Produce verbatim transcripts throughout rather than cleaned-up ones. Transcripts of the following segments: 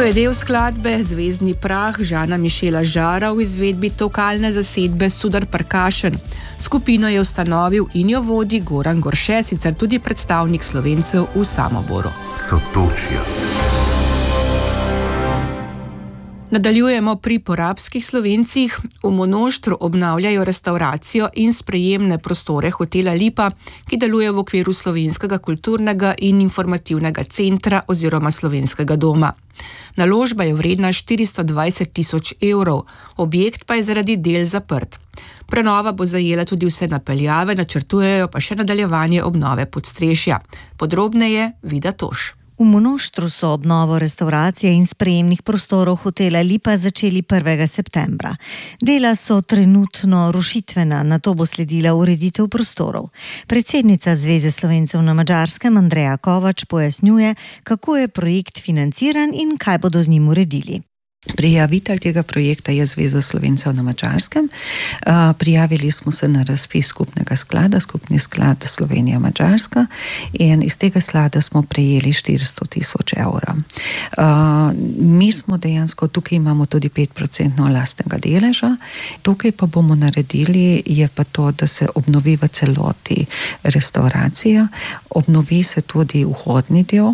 To je del skladbe Zvezdni prah Žana Mišela Žara v izvedbi vokalne zasedbe Sudar Percussion. Skupino je ustanovil in jo vodi Goran Gorše, sicer tudi predstavnik Slovencev v Samoboru. Sotočja. Nadaljujemo pri porabskih Slovencih. V Monoštru obnavljajo restavracijo in sprejemne prostore hotela Lipa, ki deluje v okviru Slovenskega kulturnega in informativnega centra oziroma Slovenskega doma. Naložba je vredna štiristo dvajset tisoč evrov, objekt pa je zaradi del zaprt. Prenova bo zajela tudi vse napeljave, načrtujejo pa še nadaljevanje obnove podstrešja. Podrobneje Vida Toš. V Monoštru so obnovo restavracije in sprejemnih prostorov hotela Lipa začeli prvega septembra. Dela so trenutno rušitvena, nato bo sledila ureditev prostorov. Predsednica Zveze Slovencev na Madžarskem Andreja Kovač pojasnjuje, kako je projekt financiran in kaj bodo z njim uredili. Prijavitelj tega projekta je Zveza Slovencev na Madžarskem. Prijavili smo se na razpis skupnega sklada, skupni sklad Slovenija-Madžarska, in iz tega sklada smo prejeli štiristo tisoč evrov. Mi smo dejansko, tukaj imamo tudi pet procentov lastnega deleža, tukaj pa bomo naredili, je pa to, da se obnovi v celoti restauracija, obnovi se tudi vhodni del,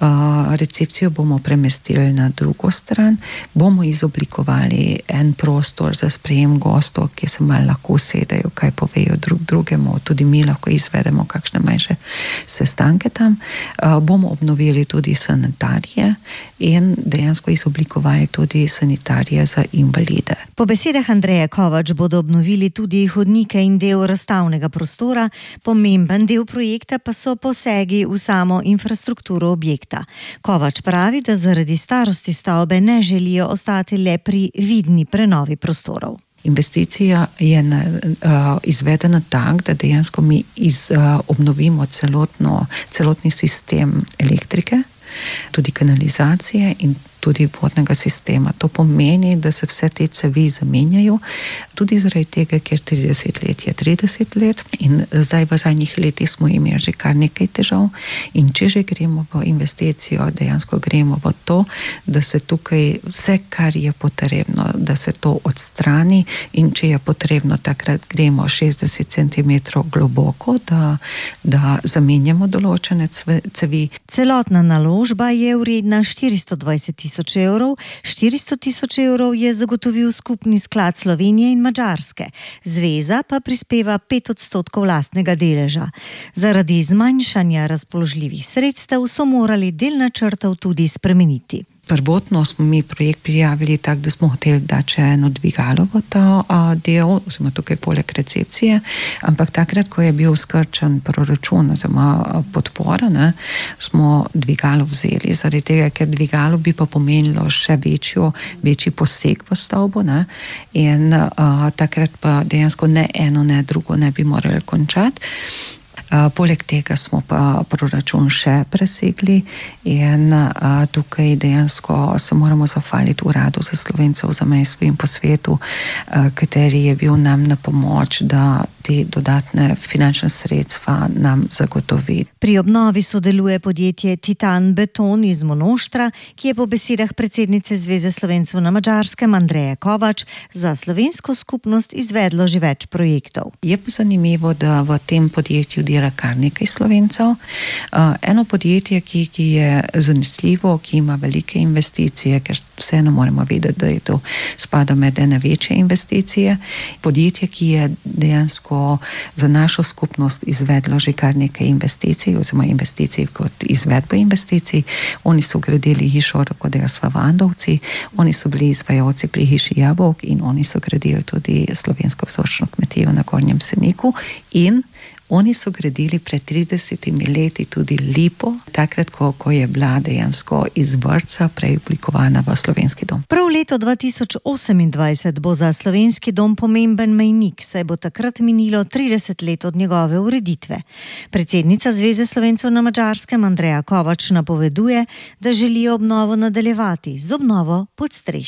recepcijo bomo premestili na drugo stran, bomo izoblikovali en prostor za sprejem gostov, ki se malo lahko usedejo, kaj povejo drug drugemu, tudi mi lahko izvedemo kakšne manjše sestanke tam. Bomo obnovili tudi sanitarije in dejansko izoblikovali tudi sanitarije za invalide. Po besedah Andreje Kovač bodo obnovili tudi hodnike in del razstavnega prostora, pomemben del projekta pa so posegi v samo infrastrukturo objekta. Kovač pravi, da zaradi starosti stavbe ne želijo ostati le pri vidni prenovi prostorov. Investicija je na, uh, izvedena tak, da dejansko mi iz, uh, obnovimo celotno, celotni sistem elektrike, tudi kanalizacije in tudi vodnega sistema. To pomeni, da se vse te cevi zamenjajo, tudi zaradi tega, ker trideset let je trideset let in zdaj v zadnjih letih smo imeli že kar nekaj težav in če že gremo v investicijo, dejansko gremo v to, da se tukaj vse, kar je potrebno, da se to odstrani in če je potrebno, takrat gremo šestdeset centimetrov globoko, da, da zamenjamo določene cevi. Celotna naložba je vredna štiristo dvajset tisoč evrov, štiristo tisoč evrov je zagotovil skupni sklad Slovenije in Madžarske. Zveza pa prispeva pet odstotkov lastnega deleža. Zaradi zmanjšanja razpoložljivih sredstev so morali del načrtov tudi spremeniti. Prvotno smo mi projekt prijavili tako, da smo hoteli dati še eno dvigalo v ta a, del, oziroma tukaj poleg recepcije, ampak takrat, ko je bil skrčen proračun, oziroma podpora, ne, smo dvigalo vzeli, zaradi tega, ker dvigalo bi pa pomenilo še večjo, večji poseg v stavbo, ne, in a, takrat pa dejansko ne eno, ne drugo ne bi morali končati. Uh, poleg tega smo pa proračun še presegli in uh, tukaj dejansko se moramo zahvaliti Uradu za Slovencev v zamejstvu in po svetu, uh, kateri je bil nam na pomoč, da te dodatne finančne sredstva nam zagotovi. Pri obnovi sodeluje podjetje Titan Beton iz Monoštra, ki je po besedah predsednice Zveze Slovencev na Madžarskem Andreje Kovač za slovensko skupnost izvedlo že več projektov. Je pa zanimivo, da v tem podjetju dela kar nekaj Slovencev. Uh, eno podjetje, ki, ki je zanesljivo, ki ima velike investicije, ker vseeno moramo vedeti, da je to spada med ene večje investicije. Podjetje, ki je dejansko za našo skupnost izvedlo že kar nekaj investicij, oziroma investicij kot izvedbo investicij. Oni so gradili hišo rokodelstva v Andovci, oni so bili izvajalci pri hiši Jabolk in oni so gradili tudi slovensko vzorčno kmetijo na Gornjem Seniku in oni so gradili pred tridesetimi leti tudi Lipo, takrat, ko, ko je bila dejansko iz vrtca preoblikovana v slovenski dom. Prav leto dva tisoč osemindvajset bo za slovenski dom pomemben mejnik, saj bo takrat minilo trideset let od njegove ureditve. Predsednica Zveze Slovencev na Madžarskem Andreja Kovač napoveduje, da želijo obnovo nadaljevati z obnovo podstrešja.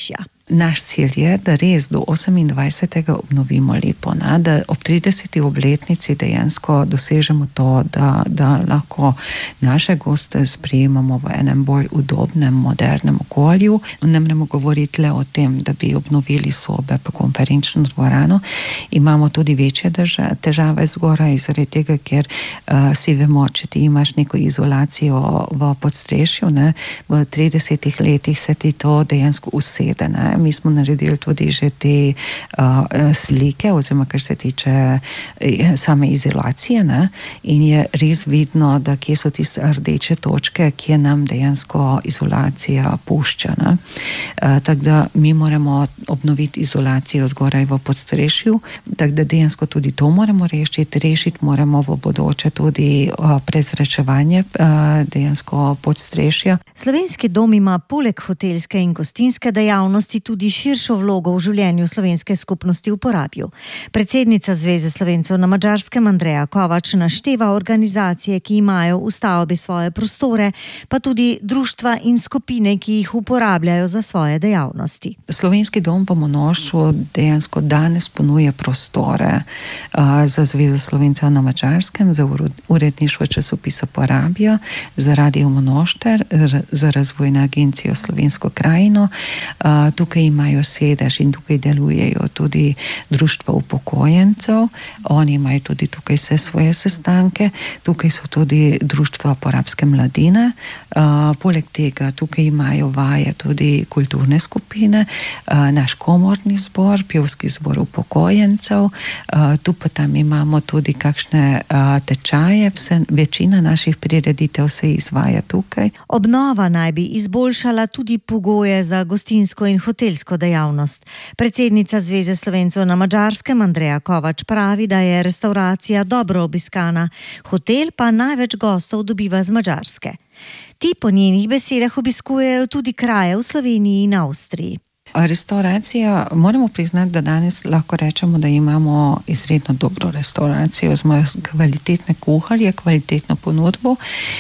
Naš cilj je, da res do osemindvajsetega obnovimo Lipo, ne? Da ob trideseti obletnici dejansko dosežemo to, da, da lahko naše goste sprejemamo v enem bolj udobnem, modernem okolju. Ne moremo govoriti le o tem, da bi obnovili sobe pa konferenčno dvorano. Imamo tudi večje drža, težave zgoraj, zaradi tega, ker uh, si vemo, če ti imaš neko izolacijo v podstrešju, ne? V tridesetih letih se ti to dejansko usede, ne? Mi smo naredili tudi že te uh, slike, oziroma kar se tiče same izolacije, ne? In je res vidno, da kje so tiste rdeče točke, kje nam dejansko izolacija pušča. Ne? Uh, tako da mi moramo obnoviti izolacijo zgoraj v podstrešju, tako da dejansko tudi to moramo rešiti. Rešiti moramo v bodoče tudi uh, prezračevanje uh, dejansko podstrešja. Slovenski dom ima poleg hotelske in gostinske dejavnosti tudi širšo vlogo v življenju slovenske skupnosti v Porabju. Predsednica Zveze Slovencev na Madžarskem Andreja Kovač našteva organizacije, ki imajo v stavbi svoje prostore, pa tudi društva in skupine, ki jih uporabljajo za svoje dejavnosti. Slovenski dom v Monoštru dejansko danes ponuje prostore uh, za Zvezo Slovencev na Madžarskem, za uredništvo časopisa Porabja, za Radio Monošter, za Razvojno agencijo Slovensko krajino. Uh, tukaj imajo sedež in tukaj delujejo tudi društva upokojencev. Oni imajo tudi tukaj vse svoje sestanke. Tukaj so tudi društva porabske mladine. Uh, poleg tega tukaj imajo vaje tudi kulturne skupine, uh, naš komorni zbor, pevski zbor upokojencev. Uh, tu pa tam imamo tudi kakšne uh, tečaje. Vse, večina naših prireditev se izvaja tukaj. Obnova naj bi izboljšala tudi pogoje za gostinsko in hotelsko dejavnost. Predsednica Zveze Slovencev na Madžarskem Andreja Kovač pravi, da je restauracija dobro obiskana, hotel pa največ gostov dobiva z Madžarske. Ti po njenih besedah obiskujejo tudi kraje v Sloveniji in Avstriji. Restauracija, moramo priznati, da danes lahko rečemo, da imamo izredno dobro restauracijo, z kvalitetne kuharje, kvalitetno ponudbo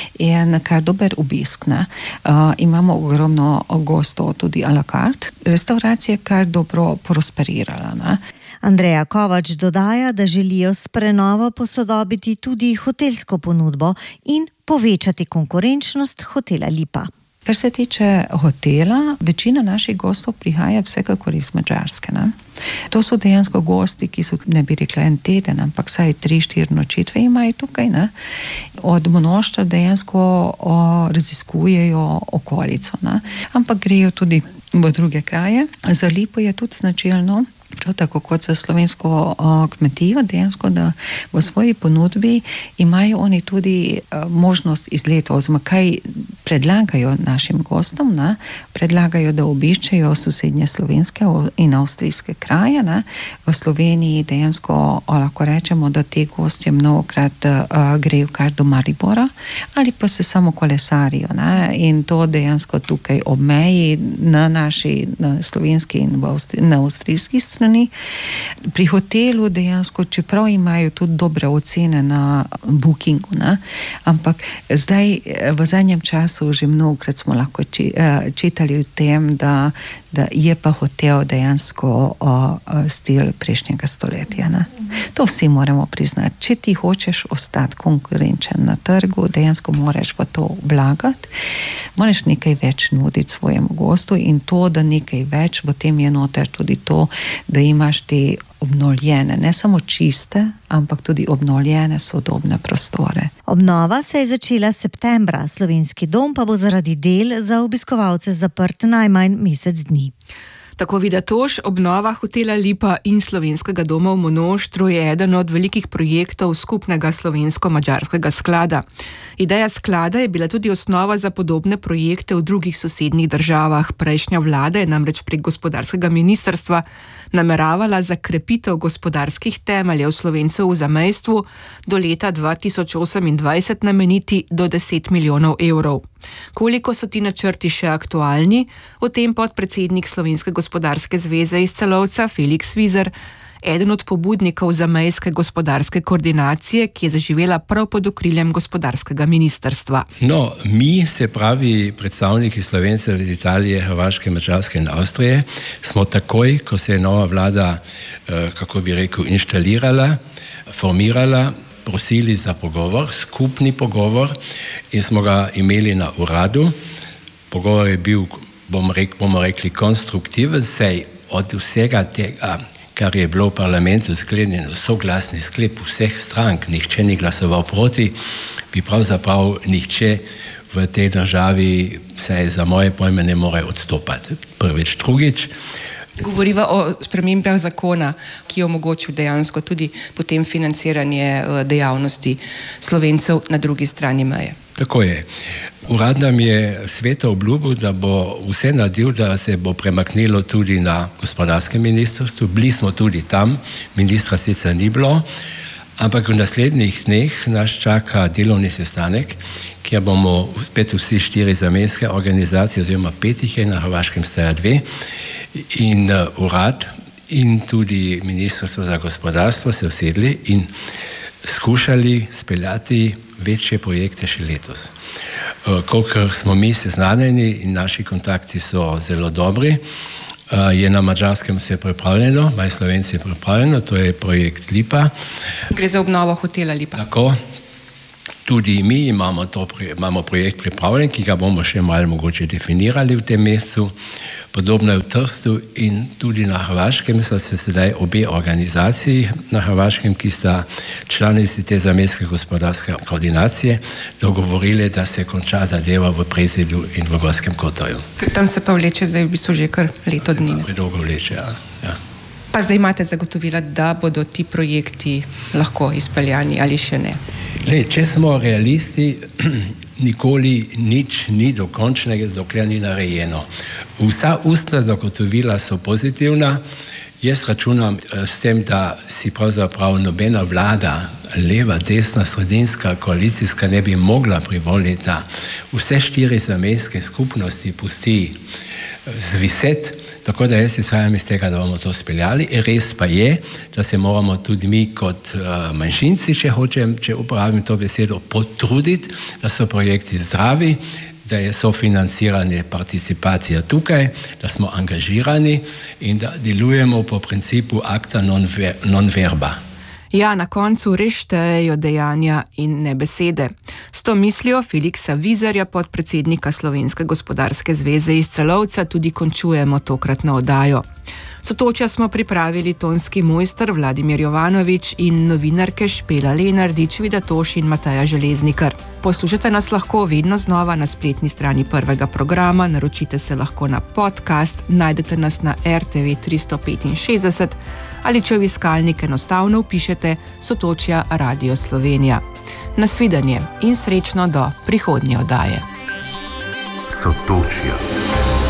in kar dober obisk. Ne? Uh, imamo ogromno gostov tudi a la carte. Restauracija je kar dobro prosperirala. Ne? Andreja Kovač dodaja, da želijo s prenovo posodobiti tudi hotelsko ponudbo in povečati konkurenčnost hotela Lipa. Kar se tiče hotela, večina naših gostov prihaja vsekakor iz Madžarske. Ne? To so dejansko gosti, ki so, ne bi rekla en teden, ampak saj tri, štiri nočitve imajo tukaj. Ne? Od Monoštra dejansko o, raziskujejo okolico, ne? Ampak grejo tudi v druge kraje. Za Lipo je tudi značilno, prav tako kot za slovensko o, kmetijo, dejansko, da v svoji ponudbi imajo oni tudi o, možnost izletov, oziroma kaj predlagajo našim gostom, ne? Predlagajo, da obiščejo sosednje slovenske in avstrijske kraje. Ne? V Sloveniji dejansko o, lahko rečemo, da te gostje mnogokrat o, grejo kar do Maribora ali pa se samo kolesarijo. Ne? In to dejansko tukaj ob meji na naši, na slovenski in v Avstri, na avstrijski strani. Pri hotelu dejansko, čeprav imajo tudi dobre ocene na bookingu, ne? Ampak zdaj v zadnjem času že mnogokrat smo lahko či, uh, čitali o tem, da, da je pa hotel dejansko uh, stil prejšnjega stoletja. Ne? To vsi moramo priznati. Če ti hočeš ostati konkurenčen na trgu, dejansko moraš v to vlagati, moraš nekaj več nuditi svojemu gostu in to, da nekaj več, v tem je noter tudi to, da imaš te obnovljene, ne samo čiste, ampak tudi obnovljene sodobne prostore. Obnova se je začela septembra, Slovenski dom pa bo zaradi del za obiskovalce zaprt najmanj mesec dni. Tako Vida Toš, obnova hotela Lipa in Slovenskega doma v Monoštru je eden od velikih projektov skupnega slovensko-madžarskega sklada. Ideja sklada je bila tudi osnova za podobne projekte v drugih sosednjih državah. Prejšnja vlada je namreč prek gospodarskega ministrstva nameravala za krepitev gospodarskih temeljev Slovencev v zamejstvu do leta dva tisoč osemindvajset nameniti do deset milijonov evrov. Koliko so ti načrti še aktualni, o tem podpredsednik Slovenske gospodarske zveze iz Celovca Felix Vizer eden od pobudnikov zamejske gospodarske koordinacije, ki je zaživela prav pod okriljem gospodarskega ministrstva. No, mi, se pravi predstavniki Slovencev iz Italije, Hrvaške, Madžarske in Avstrije, smo takoj, ko se je nova vlada, kako bi rekel, inštalirala, formirala, prosili za pogovor, skupni pogovor, in smo ga imeli na uradu. Pogovor je bil, bomo rekli, bomo rekli konstruktiven, saj od vsega tega, kar je bilo v parlamentu sklenjeno, soglasni sklep vseh strank, nihče ni glasoval proti, bi pravzaprav nihče v tej državi, saj za moje pojme, ne more odstopati. Prvič, drugič. Govoriva o spremembah zakona, ki je omogočil dejansko tudi potem financiranje dejavnosti Slovencev na drugi strani meje. Tako je. Urad nam je sveto obljubil, da bo vse naredil, da se bo premaknilo tudi na gospodarskem ministrstvu. Bili smo tudi tam, ministra sicer ni bilo, ampak v naslednjih dneh nas čaka delovni sestanek, kjer bomo spet vsi štiri zamejske organizacije, oziroma pet jih je, na Hrvaškem staja dve, in uh, urad in tudi ministrstvo za gospodarstvo se usedli in skušali speljati večje projekte še letos. Uh, kolikor smo mi seznanjeni in naši kontakti so zelo dobri, uh, je na Madžarskem vse pripravljeno, Maj Slovenci je pripravljeno, to je projekt Lipa. Gre za obnovo hotela Lipa. Tako. Tudi mi imamo, to, imamo projekt pripravljen, ki ga bomo še malo mogoče definirali v tem mesecu. Podobno je v Trstu in tudi na Hrvaškem sta se sedaj obe organizaciji na Hrvaškem, ki sta članici te zamejske gospodarske koordinacije, dogovorili, da se konča zadeva v Prezidu in v Gorskem Kotarju. Tam se pa vleče zdaj v bistvu že kar leto dni. Predolgo vleče, ja. ja. Pa zdaj imate zagotovila, da bodo ti projekti lahko izpeljani ali še ne? Le, če smo realisti, nikoli nič ni dokončnega, dokler ni narejeno. Vsa ustna zagotovila so pozitivna. Jaz računam s tem, da si pravzaprav nobena vlada, leva, desna, sredinska, koalicijska, ne bi mogla privoliti, da vse štiri zamejske skupnosti pusti zviset. Tako da jaz izhajam iz tega, da bomo to speljali. Res pa je, da se moramo tudi mi kot uh, manjšinci, če hočem, če uporabim to besedo, potruditi, da so projekti zdravi, da je sofinanciranje, participacija tukaj, da smo angažirani in da delujemo po principu acta non, ver, non verba. Ja, na koncu res štejejo dejanja in ne besede. S to mislijo Feliksa Vizarja, podpredsednika Slovenske gospodarske zveze iz Celovca, tudi končujemo tokratno oddajo. Sotočja smo pripravili tonski mojster Vladimir Jovanovič in novinarke Špela Lenardič, Vida Toš in Mateja Železnikar. Poslušate nas lahko vedno znova na spletni strani prvega programa, naročite se lahko na podcast, najdete nas na R T V tristo petinšestdeset ali če v iskalnik enostavno vpišete Sotočja Radio Slovenija. Nasvidenje in srečno do prihodnje oddaje. Sotočja.